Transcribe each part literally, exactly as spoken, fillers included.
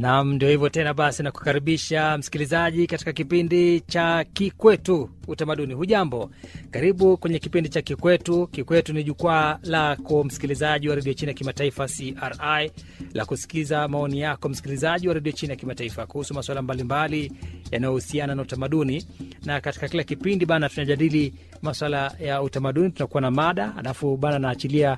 Naam, ndio hivyo tena basi, na kukaribisha msikilizaji katika kipindi cha Kikwetu Utamaduni. Hujambo, karibu kwenye kipindi cha Kikwetu. Kikwetu ni jukwaa lako msikilizaji wa redio China ya Kimataifa C R I la kusikiza maoni yako msikilizaji wa redio China ya Kimataifa kuhusu masuala mbalimbali yanayohusiana na utamaduni. Na katika kila kipindi bana tunajadili masuala ya utamaduni, tunakuwa na mada, alafu bana naachilia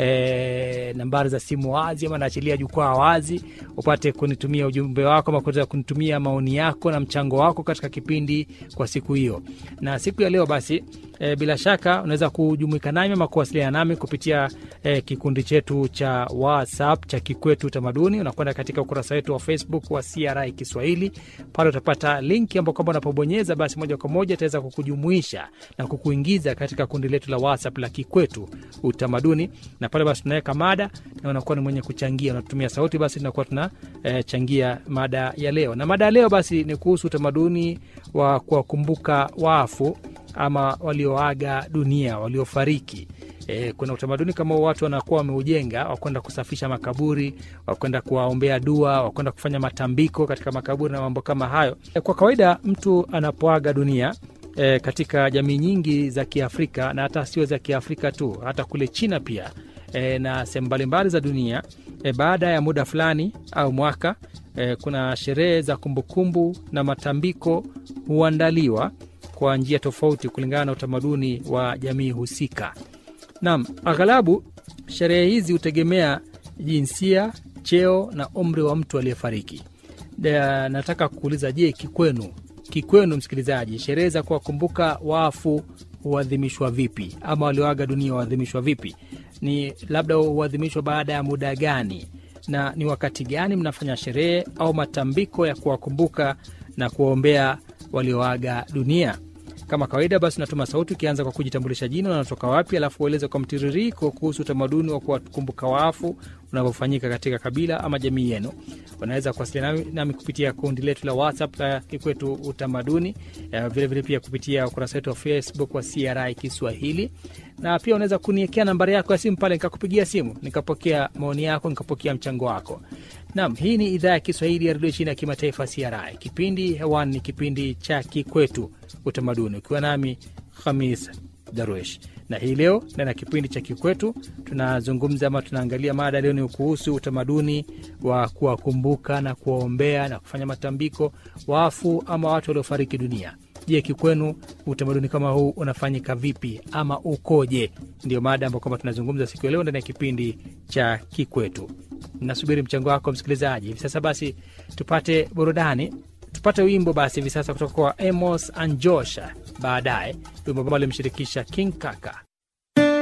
e, nambari za simu wazi ama naachilia jukwaa wazi upate kunitumia ujumbe wako ama kuweza kunitumia maoni yako na mchango wako katika kipindi kwa siku hiyo. Na siku ya leo basi e, bila shaka unaweza kujumuika nami ama kuwasiliana nami kupitia e, kikundi chetu cha WhatsApp cha Kikwetu Utamaduni. Unakwenda katika ukurasa wetu wa Facebook wa C R I Kiswahili. Pale utapata linki ambapo kwamba unapobonyeza basi moja kwa moja itaweza kukujumuisha na kukuingiza katika kundi letu la WhatsApp la Kikwetu Utamaduni. Na pale basi tunaweka mada na unakuwa ni mwenye kuchangia, unatumia sauti, basi tunakuwa tunachangia e, mada ya leo. Na mada ya leo basi ni kuhusu utamaduni wa kuwakumbuka wafu ama walioaga dunia, waliofariki. E, kuna utamaduni kama watu wanakuwa wameujenga, wakwenda kusafisha makaburi, wakwenda kuwaombea dua, wakwenda kufanya matambiko katika makaburi na mambo kama hayo. E, kwa kawaida mtu anapoaga dunia e, katika jamii nyingi za Kiafrika, na hata sio za Kiafrika tu, hata kule China pia e, na sehemu mbalimbali za dunia, e, baada ya muda fulani au mwaka e, kuna sherehe za kumbukumbu na matambiko huandaliwa kwa njia tofauti kulingana na utamaduni wa jamii husika. Naam, aghalabu sherehe hizi hutegemea jinsia, cheo na umri wa mtu aliyefariki. Nataka kukuuliza, je, kikwenu, kikwenu msikilizaji, sherehe za kuwakumbuka wafu huadhimishwa vipi ama walioaga dunia huadhimishwa vipi? Ni labda huadhimishwa baada ya muda gani? Na ni wakati gani mnafanya sherehe au matambiko ya kuwakumbuka na kuwaombea walioaga dunia? Kama kawaida basi natuma sauti ukianza kwa kujitambulisha jina na unatoka wapi, alafu ueleze kwa mtiririko kuhusu utamaduni wa kuwakumbuka wafu unavyofanyika katika kabila ama jamii yenu. Unaweza kuwasiliana nami, nami kupitia kundi letu la WhatsApp la Kikwetu Utamaduni, vile vile pia kupitia ukurasa wetu wa Facebook wa C R I Kiswahili. Na pia unaweza kuniekea nambari yako ya simu pale, nikakupigia simu, nikapokea maoni yako, nikapokea mchango wako. Naam, hii ni idhaa ya Kiswahili ya redio China ya Kimataifa C R I. Kipindi hewani ni kipindi cha Kikwetu Utamaduni, ukiwa nami Khamis Darwesh. Na hii leo na kipindi cha Kikwetu tunazungumza ama tunaangalia mada leo ni kuhusu utamaduni wa kuwakumbuka na kuwaombea na kufanya matambiko wafu ama watu waliofariki dunia. Je, kikwenu utamaduni kama huu unafanyika vipi ama ukoje? Ndio mada ambayo kwamba tunazungumza siku leo ndani ya kipindi cha Kikwetu. Nasubiri mchango wako msikilizaji. Hivi sasa basi tupate burudani. Tupate wimbo basi hivi sasa kutoka kwa Amos and Josh. Baadaye wimbo ambao alimshirikisha King Kaka.